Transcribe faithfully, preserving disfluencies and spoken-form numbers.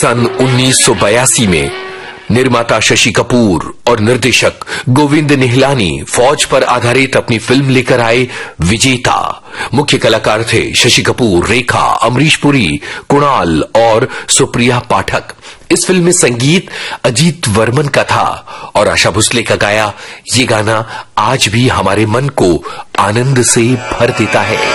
सन उन्नीस सौ बयासी में निर्माता शशि कपूर और निर्देशक गोविंद निहलानी फौज पर आधारित अपनी फिल्म लेकर आए विजेता। मुख्य कलाकार थे शशि कपूर, रेखा, अमरीश पुरी, कुणाल और सुप्रिया पाठक। इस फिल्म में संगीत अजीत वर्मन का था और आशा भोसले का गाया ये गाना आज भी हमारे मन को आनंद से भर देता है।